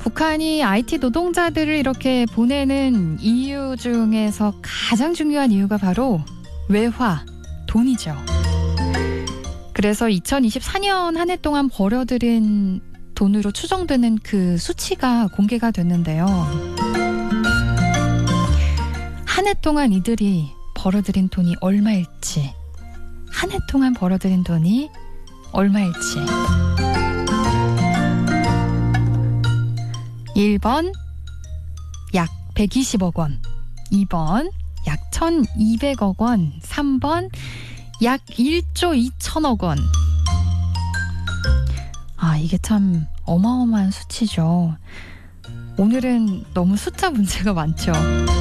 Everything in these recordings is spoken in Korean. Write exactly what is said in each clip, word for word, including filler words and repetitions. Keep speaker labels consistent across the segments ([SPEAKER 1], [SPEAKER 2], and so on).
[SPEAKER 1] 북한이 아이티 노동자들을 이렇게 보내는 이유 중에서 가장 중요한 이유가 바로 외화, 돈이죠. 그래서 이천이십사 년 한 해 동안 벌어들인 돈으로 추정되는 그 수치가 공개가 됐는데요. 한 해 동안 이들이 벌어들인 돈이 얼마일지, 한 해 동안 벌어들인 돈이 얼마일지. 일 번 약 백이십억 원, 이 번 약 천이백억 원, 삼 번 약 일조 이천억 원. 아, 이게 참 어마어마한 수치죠. 오늘은 너무 숫자 문제가 많죠.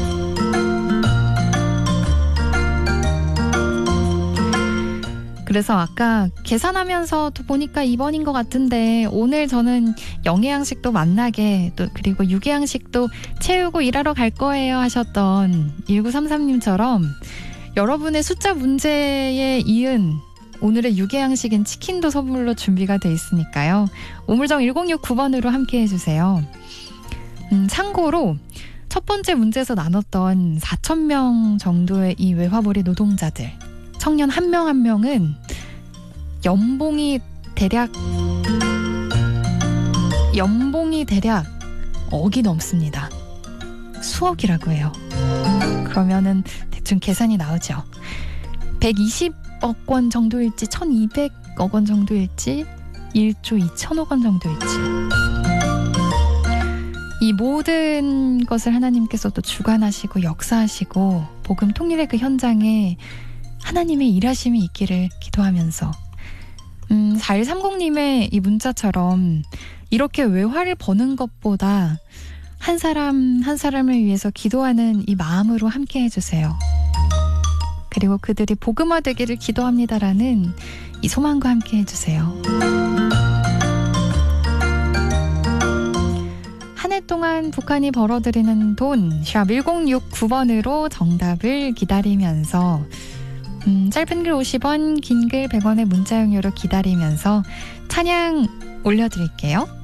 [SPEAKER 1] 그래서 아까 계산하면서 보니까 이 번인 것 같은데 오늘 저는 영예양식도 만나게 또 그리고 유계양식도 채우고 일하러 갈 거예요 하셨던 일구삼삼 님처럼 여러분의 숫자 문제에 이은 오늘의 유계양식인 치킨도 선물로 준비가 돼 있으니까요. 우물정 일공육구 번으로 함께 해주세요. 음, 참고로 첫 번째 문제에서 나눴던 사천 명 정도의 이 외화벌이 노동자들, 청년 한 명 한 명은 연봉이 대략 연봉이 대략 억이 넘습니다. 수억이라고 해요. 그러면은 대충 계산이 나오죠. 백이십억 원 정도일지 천이백억 원 정도일지 일조 이천억 원 정도일지, 이 모든 것을 하나님께서 또 주관하시고 역사하시고 복음 통일의 그 현장에 하나님의 일하심이 있기를 기도하면서 음, 사일삼공 님의 이 문자처럼 이렇게 외화를 버는 것보다 한 사람 한 사람을 위해서 기도하는 이 마음으로 함께 해주세요. 그리고 그들이 복음화되기를 기도합니다라는 이 소망과 함께 해주세요. 한 해 동안 북한이 벌어들이는 돈 샵 일공육구 번으로 정답을 기다리면서 음, 짧은 글 오십 원, 긴 글 백 원의 문자 용료로 기다리면서 찬양 올려드릴게요.